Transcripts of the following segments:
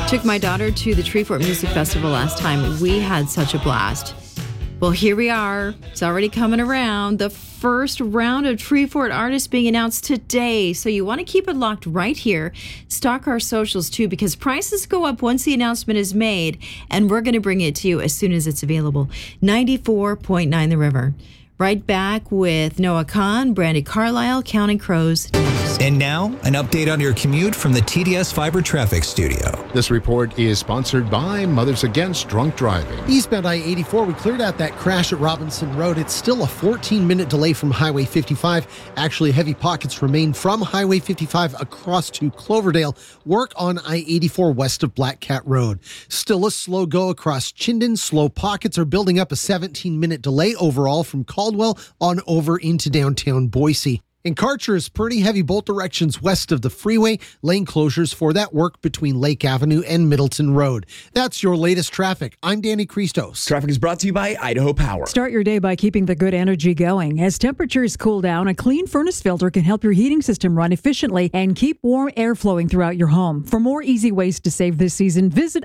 Took my daughter to the Treefort Music Festival last time. We had such a blast. Well, here we are. It's already coming around. The first round of Treefort artists being announced today. So you want to keep it locked right here. Stalk our socials too, because prices go up once the announcement is made, and we're going to bring it to you as soon as it's available. 94.9 The River. Right back with Noah Kahn, Brandy Carlisle, Counting Crows News. And now, an update on your commute from the TDS Fiber Traffic Studio. This report is sponsored by Mothers Against Drunk Driving. Eastbound I-84, we cleared out that crash at Robinson Road. It's still a 14-minute delay from Highway 55. Actually, heavy pockets remain from Highway 55 across to Cloverdale. Work on I-84 west of Black Cat Road. Still a slow go across Chinden. Slow pockets are building up, a 17-minute delay overall from Caldwell on over into downtown Boise. In Karcher is pretty heavy both directions west of the freeway. Lane closures for that work between Lake Avenue and Middleton Road. That's your latest traffic. I'm Danny Christos. Traffic is brought to you by Idaho Power. Start your day by keeping the good energy going. As temperatures cool down, a clean furnace filter can help your heating system run efficiently and keep warm air flowing throughout your home. For more easy ways to save this season, visit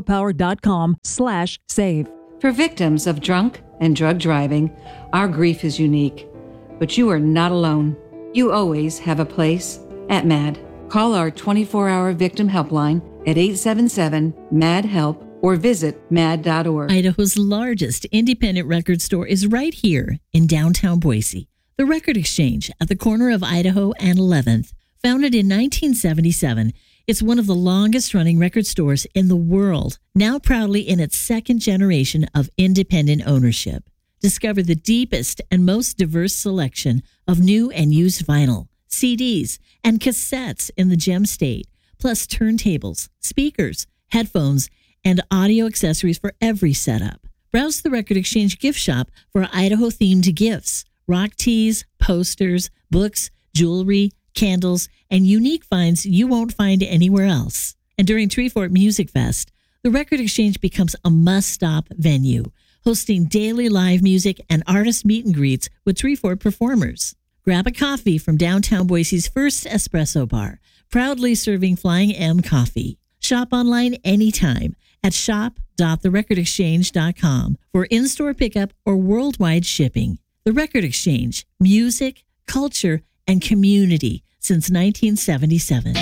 idahopower.com/save. For victims of drunk and drug driving, our grief is unique, but you are not alone. You always have a place at MAD. Call our 24-hour victim helpline at 877-MAD-HELP or visit mad.org. Idaho's largest independent record store is right here in downtown Boise. The Record Exchange at the corner of Idaho and 11th. Founded in 1977, it's one of the longest-running record stores in the world, now proudly in its second generation of independent ownership. Discover the deepest and most diverse selection of new and used vinyl, CDs, and cassettes in the Gem State, plus turntables, speakers, headphones, and audio accessories for every setup. Browse the Record Exchange gift shop for Idaho-themed gifts, rock tees, posters, books, jewelry, candles, and unique finds you won't find anywhere else. And during Treefort Music Fest, the Record Exchange becomes a must-stop venue, hosting daily live music and artist meet and greets with Treefort performers. Grab a coffee from downtown Boise's first espresso bar, proudly serving Flying M coffee. Shop online anytime at shop.therecordexchange.com for in-store pickup or worldwide shipping. The Record Exchange, music, culture, and community since 1977.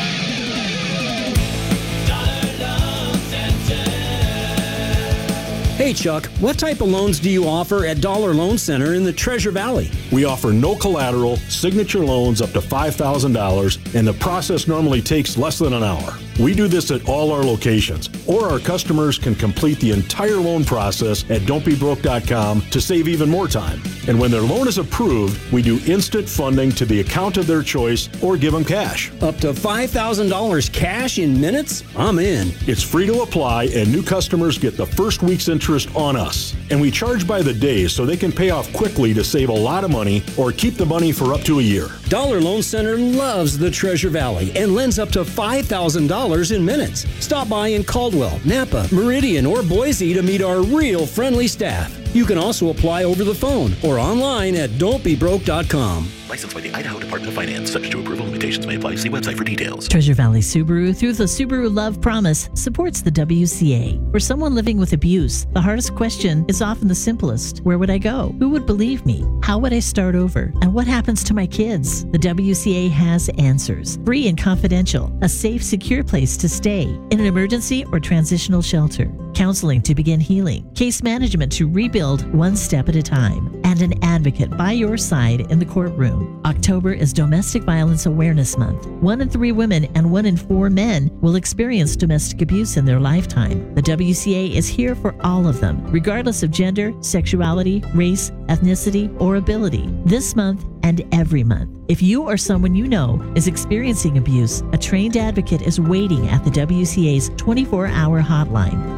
Hey Chuck, what type of loans do you offer at Dollar Loan Center in the Treasure Valley? We offer no collateral, signature loans up to $5,000, and the process normally takes less than an hour. We do this at all our locations, or our customers can complete the entire loan process at don'tbebroke.com to save even more time. And when their loan is approved, we do instant funding to the account of their choice or give them cash. Up to $5,000 cash in minutes? I'm in. It's free to apply, and new customers get the first week's interest on us. And we charge by the day so they can pay off quickly to save a lot of money or keep the money for up to a year. Dollar Loan Center loves the Treasure Valley and lends up to $5,000 in minutes. Stop by in Caldwell, Napa, Meridian, or Boise to meet our real friendly staff. You can also apply over the phone or online at don'tbebroke.com. Licensed by the Idaho Department of Finance. Subject to approval. Limitations may apply. See website for details. Treasure Valley Subaru, through the Subaru Love Promise, supports the WCA. For someone living with abuse, the hardest question is often the simplest. Where would I go? Who would believe me? How would I start over? And what happens to my kids? The WCA has answers. Free and confidential. A safe, secure place to stay. In an emergency or transitional shelter. Counseling to begin healing. Case management to rebuild one step at a time. And an advocate by your side in the courtroom. October is Domestic Violence Awareness Month. 1 in 3 women and 1 in 4 men will experience domestic abuse in their lifetime. The WCA is here for all of them, regardless of gender, sexuality, race, ethnicity, or ability. This month and every month. If you or someone you know is experiencing abuse, a trained advocate is waiting at the WCA's 24-hour hotline,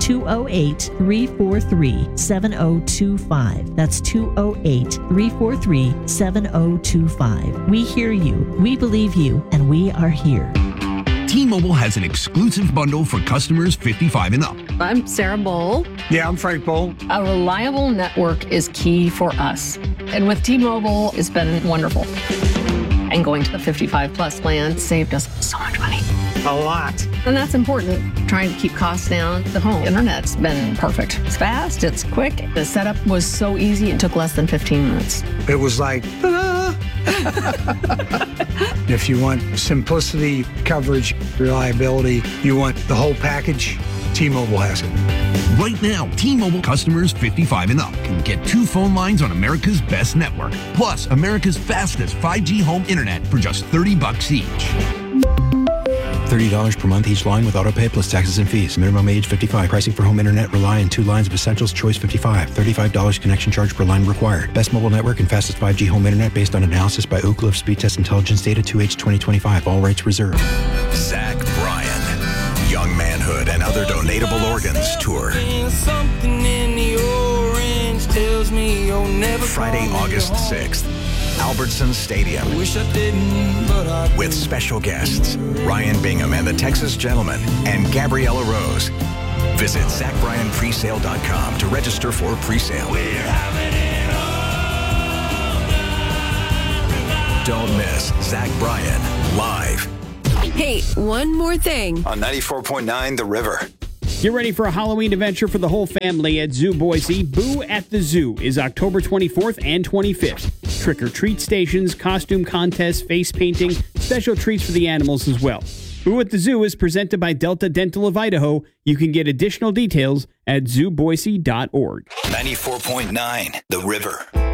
208-343-7025. That's 208-343-7025. We hear you, we believe you, and we are here. T-Mobile has an exclusive bundle for customers 55 and up. I'm Sarah Bowl. Yeah, I'm Frank Bowl. A reliable network is key for us. And with T-Mobile, it's been wonderful. And going to the 55 plus plan saved us so much money. a lot. And that's important, trying to keep costs down. The home internet's been perfect. It's fast, it's quick. The setup was so easy, it took less than 15 minutes. It was like, ta-da! If you want simplicity, coverage, reliability, you want the whole package, T-Mobile has it. Right now, T-Mobile customers 55 and up can get 2 phone lines on America's best network, plus America's fastest 5G home internet for just $30 each. $30 per month each line with autopay plus taxes and fees. Minimum age 55. Pricing for home internet rely on 2 lines of Essentials Choice 55. $35 connection charge per line required. Best mobile network and fastest 5G home internet based on analysis by Ookla of Speed Test Intelligence data 2H 2025. All rights reserved. Zach Bryan, Young Manhood and Other Donatable Organs Tour. Friday, August 6th. Albertson Stadium. With special guests, Ryan Bingham and the Texas Gentlemen and Gabriella Rose. Visit ZachBryanPresale.com to register for presale. Don't miss Zach Bryan live. Hey, one more thing. On 94.9 The River. Get ready for a Halloween adventure for the whole family at Zoo Boise. Boo at the Zoo is October 24th and 25th. Trick-or-treat stations, costume contests, face painting, special treats for the animals as well. Boo at the Zoo is presented by Delta Dental of Idaho. You can get additional details at zooboise.org. 94.9 The River.